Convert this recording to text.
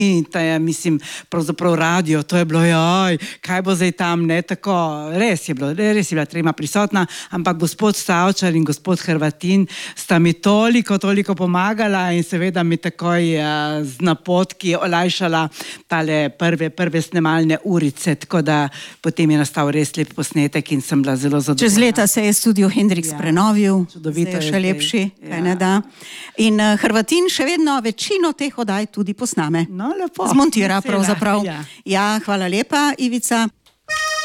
In ta je, mislim, pravzaprav radio, to je bilo, joj, kaj bo zdaj tam, ne, tako, res je bila trema prisotna, ampak gospod Stavčar in gospod Hrvatin sta mi toliko pomagala in seveda mi takoj z napotki olajšala tale prve snemalne urice, tako da potem je nastal res lep posnetek in sem bila zelo zadovoljna. Čez leta se je Studio Hendrix prenovil, zdaj je še lepši, kaj ne da. In Hrvatin še vedno večino teh oddaj tudi posname. No, lepo. Zmontira pravzaprav. Ja, hvala lepa, Ivica.